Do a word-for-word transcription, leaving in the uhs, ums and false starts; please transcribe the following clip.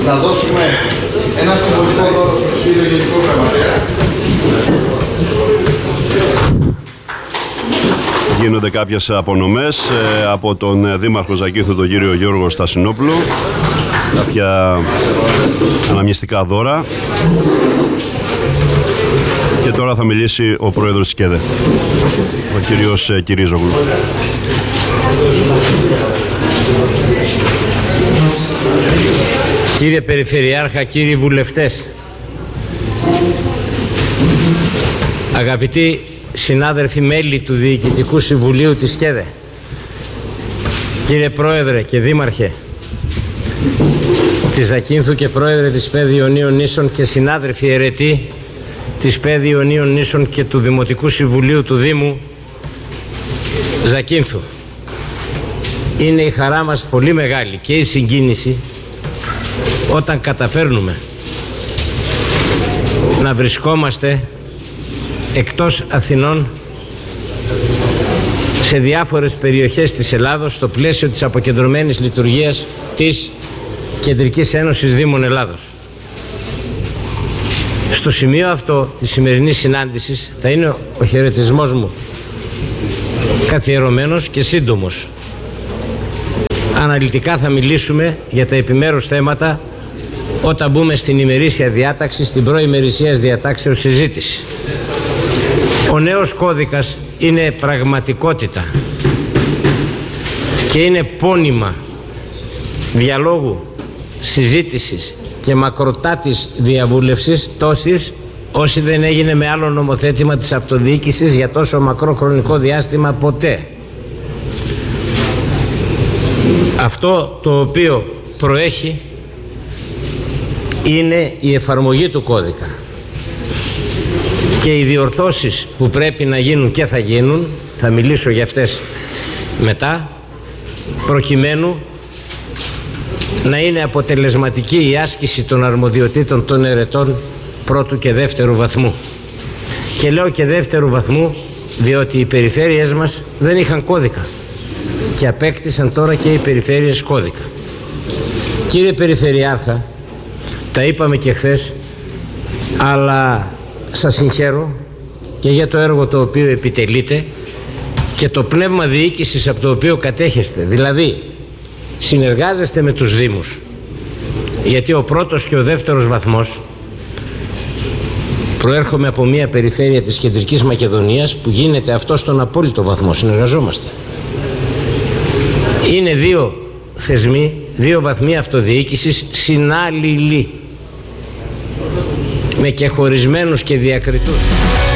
να δώσουμε ένα συμβολικό δώρο στον κύριο Γενικό Γραμματέα. Γίνονται κάποιες απονομές ε, από τον Δήμαρχο Ζακίνθου, τον κύριο Γιώργο Στασινόπουλο. Κάποια αναμνηστικά δώρα. Και τώρα θα μιλήσει ο πρόεδρος της ΚΕΔΕ, ο κύριος ε, Κυρίζογλου. Κύριε Περιφερειάρχα, κύριοι βουλευτές, αγαπητοί συνάδελφοι μέλη του Διοικητικού Συμβουλίου της ΚΕΔΕ, κύριε Πρόεδρε και Δήμαρχε της Ζακίνθου και Πρόεδρε της ΠΕΔ Ιωνίων Νήσων και συνάδελφοι αιρετοί της ΠΕΔ Ιωνίων Νήσων και του Δημοτικού Συμβουλίου του Δήμου Ζακίνθου, είναι η χαρά μας πολύ μεγάλη και η συγκίνηση όταν καταφέρνουμε να βρισκόμαστε εκτός Αθηνών σε διάφορες περιοχές της Ελλάδος στο πλαίσιο της αποκεντρωμένης λειτουργίας της Κεντρικής Ένωσης Δήμων Ελλάδος. Στο σημείο αυτό της σημερινής συνάντησης θα είναι ο χαιρετισμός μου καθιερωμένος και σύντομος. Αναλυτικά θα μιλήσουμε για τα επιμέρους θέματα όταν μπούμε στην ημερήσια διάταξη, στην προημερησίας διατάξεως συζήτηση. Ο νέος κώδικας είναι πραγματικότητα και είναι πόνημα διαλόγου, συζήτησης και μακροτάτης διαβούλευσης τόσης όσοι δεν έγινε με άλλο νομοθέτημα της αυτοδιοίκησης για τόσο μακρό χρονικό διάστημα ποτέ. Αυτό το οποίο προέχει είναι η εφαρμογή του κώδικα και οι διορθώσεις που πρέπει να γίνουν και θα γίνουν, θα μιλήσω για αυτές μετά, προκειμένου να είναι αποτελεσματική η άσκηση των αρμοδιοτήτων των ερετών πρώτου και δεύτερου βαθμού. Και λέω και δεύτερου βαθμού διότι οι περιφέρειες μας δεν είχαν κώδικα και απέκτησαν τώρα και οι περιφέρειες κώδικα. Κύριε Περιφερειάρχα, τα είπαμε και χθες, αλλά σας συγχαίρω και για το έργο το οποίο επιτελείτε και το πνεύμα διοίκησης από το οποίο κατέχεστε. Δηλαδή, συνεργάζεστε με τους Δήμους, γιατί ο πρώτος και ο δεύτερος βαθμός, προέρχομαι από μια περιφέρεια της Κεντρικής Μακεδονίας που γίνεται αυτό στον απόλυτο βαθμό, συνεργαζόμαστε. Είναι δύο θεσμοί, δύο βαθμοί αυτοδιοίκησης συνάλληλοι, με και χωρισμένους και διακριτούς.